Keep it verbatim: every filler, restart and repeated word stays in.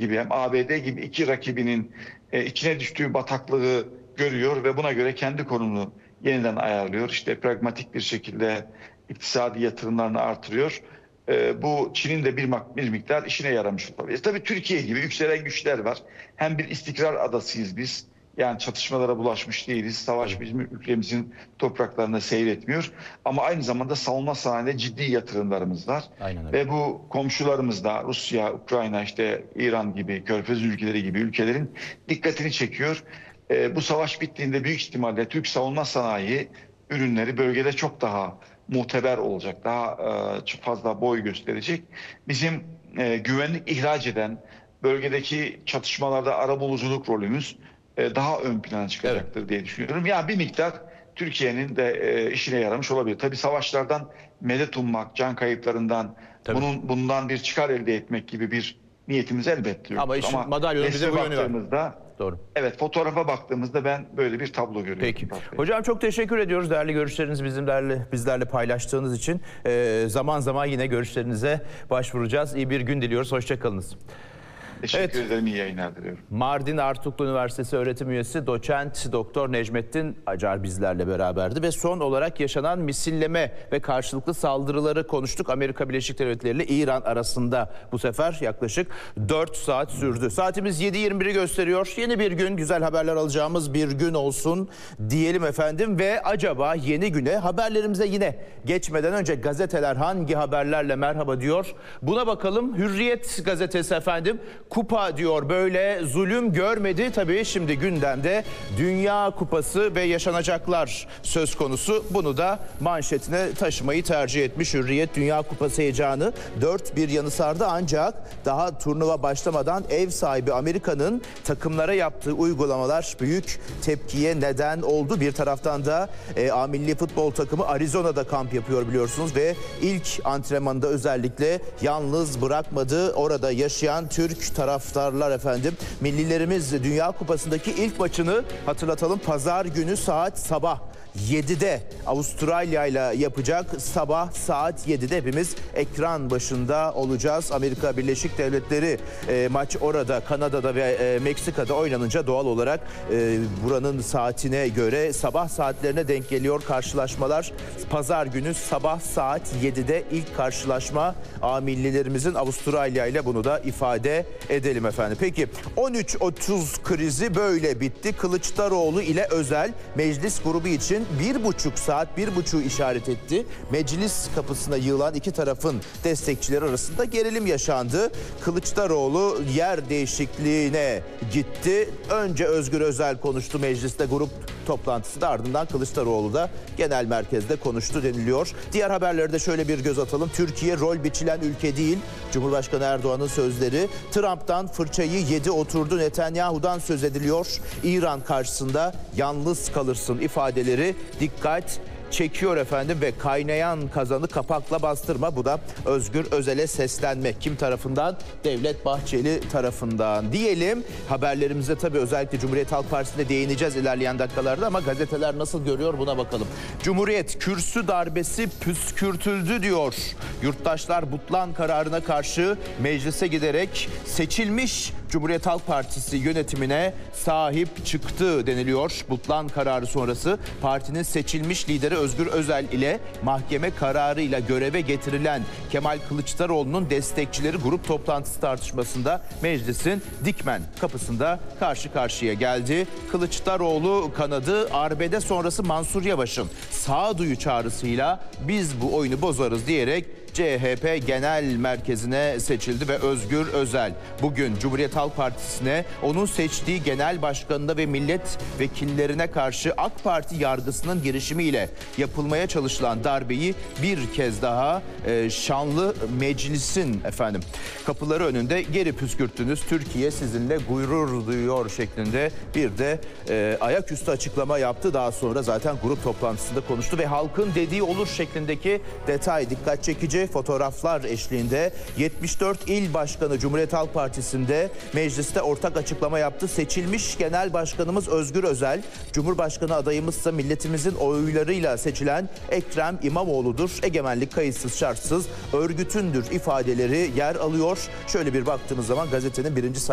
gibi hem A B D gibi iki rakibinin e, içine düştüğü bataklığı görüyor ve buna göre kendi konumunu yeniden ayarlıyor. İşte pragmatik bir şekilde iktisadi yatırımlarını artırıyor. E, bu Çin'in de bir, bir miktar işine yaramış olabilir. Tabii Türkiye gibi yükselen güçler var. Hem bir istikrar adasıyız biz. Yani çatışmalara bulaşmış değiliz. Savaş bizim ülkemizin topraklarında seyretmiyor. Ama aynı zamanda savunma sanayinde ciddi yatırımlarımız var. Aynen öyle. Ve bu komşularımız da Rusya, Ukrayna, işte İran gibi, Körfez ülkeleri gibi ülkelerin dikkatini çekiyor. Ee, bu savaş bittiğinde büyük ihtimalle Türk savunma sanayi ürünleri bölgede çok daha muteber olacak. Daha e, çok fazla boy gösterecek. Bizim e, güvenlik ihraç eden bölgedeki çatışmalarda arabuluculuk rolümüz e, daha ön plana çıkacaktır evet. diye düşünüyorum. Ya bir miktar Türkiye'nin de e, işine yaramış olabilir. Tabii savaşlardan medet ummak, can kayıplarından Tabii. bunun bundan bir çıkar elde etmek gibi bir niyetimiz elbette yok. Ama işin madalyonun bize bu yönü var. Doğru. Evet, fotoğrafa baktığımızda ben böyle bir tablo görüyorum. Peki. Hocam çok teşekkür ediyoruz. Değerli görüşlerinizi bizimlerle, bizlerle paylaştığınız için. Ee, zaman zaman yine görüşlerinize başvuracağız. İyi bir gün diliyoruz. Hoşçakalınız. Teşekkür evet. ederim. İyi yayınlar diliyorum. Mardin Artuklu Üniversitesi öğretim üyesi doçent doktor Necmettin Acar bizlerle beraberdi ve son olarak yaşanan misilleme ve karşılıklı saldırıları konuştuk. Amerika Birleşik Devletleri ile İran arasında bu sefer yaklaşık dört saat sürdü. Saatimiz yedi yirmi biri gösteriyor. Yeni bir gün, güzel haberler alacağımız bir gün olsun diyelim efendim ve acaba yeni güne haberlerimize yine geçmeden önce gazeteler hangi haberlerle merhaba diyor? Buna bakalım. Hürriyet gazetesi efendim. Kupa diyor, böyle zulüm görmedi. Tabii şimdi gündemde Dünya Kupası ve yaşanacaklar söz konusu. Bunu da manşetine taşımayı tercih etmiş Hürriyet. Dünya Kupası heyecanı dört bir yanı sardı ancak daha turnuva başlamadan ev sahibi Amerika'nın takımlara yaptığı uygulamalar büyük tepkiye neden oldu. Bir taraftan da e, A milli futbol takımı Arizona'da kamp yapıyor biliyorsunuz ve ilk antrenmanda özellikle yalnız bırakmadı. Orada yaşayan Türk taraftarlar efendim. Millilerimiz Dünya Kupası'ndaki ilk maçını hatırlatalım. Pazar günü saat sabah yedide Avustralya ile yapacak. Sabah saat yedide hepimiz ekran başında olacağız. Amerika Birleşik Devletleri e, maç orada, Kanada'da ve e, Meksika'da oynanınca doğal olarak e, buranın saatine göre sabah saatlerine denk geliyor karşılaşmalar. Pazar günü sabah saat yedide ilk karşılaşma A millilerimizin Avustralya ile, bunu da ifade edelim efendim. Peki on üç otuz krizi böyle bitti. Kılıçdaroğlu ile Özel meclis grubu için bir buçuk saat, bir buçuğu işaret etti. Meclis kapısına yığılan iki tarafın destekçileri arasında gerilim yaşandı. Kılıçdaroğlu yer değişikliğine gitti. Önce Özgür Özel konuştu mecliste grup toplantısında, ardından Kılıçdaroğlu da genel merkezde konuştu deniliyor. Diğer haberlere de şöyle bir göz atalım. Türkiye rol biçilen ülke değil. Cumhurbaşkanı Erdoğan'ın sözleri. Trump'tan fırçayı yedi oturdu. Netanyahu'dan söz ediliyor. İran karşısında yalnız kalırsın ifadeleri dikkat çekiyor efendim ve kaynayan kazanı kapakla bastırma. Bu da Özgür Özel'e seslenme. Kim tarafından? Devlet Bahçeli tarafından diyelim. Haberlerimize tabii özellikle Cumhuriyet Halk Partisi'ne değineceğiz ilerleyen dakikalarda ama gazeteler nasıl görüyor buna bakalım. Cumhuriyet kürsü darbesi püskürtüldü diyor. Yurttaşlar Butlan kararına karşı meclise giderek seçilmiş Cumhuriyet Halk Partisi yönetimine sahip çıktı deniliyor. Butlan kararı sonrası partinin seçilmiş lideri Özgür Özel ile mahkeme kararıyla göreve getirilen Kemal Kılıçdaroğlu'nun destekçileri grup toplantısı tartışmasında meclisin Dikmen kapısında karşı karşıya geldi. Kılıçdaroğlu kanadı arbede sonrası Mansur Yavaş'ın sağduyu çağrısıyla biz bu oyunu bozarız diyerek C H P Genel Merkezi'ne seçildi ve Özgür Özel bugün Cumhuriyet Halk Partisi'ne onun seçtiği genel başkanına ve milletvekillerine karşı AK Parti yargısının girişimiyle yapılmaya çalışılan darbeyi bir kez daha e, şanlı meclisin efendim kapıları önünde geri püskürttünüz. Türkiye sizinle gurur duyuyor şeklinde bir de e, ayaküstü açıklama yaptı. Daha sonra zaten grup toplantısında konuştu ve halkın dediği olur şeklindeki detay dikkat çekici. Fotoğraflar eşliğinde yetmiş dört il başkanı Cumhuriyet Halk Partisi'nde mecliste ortak açıklama yaptı. Seçilmiş Genel Başkanımız Özgür Özel, Cumhurbaşkanı adayımızsa milletimizin oylarıyla seçilen Ekrem İmamoğlu'dur. Egemenlik kayıtsız şartsız örgütündür ifadeleri yer alıyor. Şöyle bir baktığımız zaman gazetenin birinci